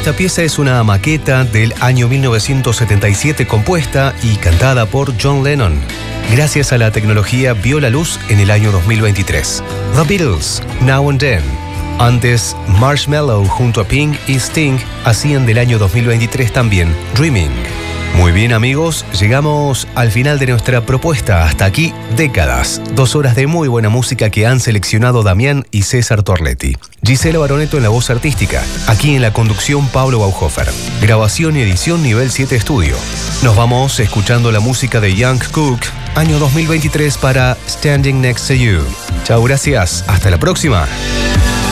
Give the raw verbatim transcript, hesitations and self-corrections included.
esta pieza es una maqueta del año mil novecientos setenta y siete compuesta y cantada por John Lennon. Gracias a la tecnología vio la luz en el año dos mil veintitrés. The Beatles, Now and Then. Antes, Marshmello junto a Pink y Sting hacían del año dos mil veintitrés también Dreaming. Muy bien amigos, llegamos al final de nuestra propuesta. Hasta aquí, décadas. Dos horas de muy buena música que han seleccionado Damián y César Torletti. Gisela Baroneto en la voz artística. Aquí en la conducción Pablo Bauhofer. Grabación y edición nivel siete estudio. Nos vamos escuchando la música de Young Cook, año dos mil veintitrés para Standing Next to You. Chao, gracias. Hasta la próxima.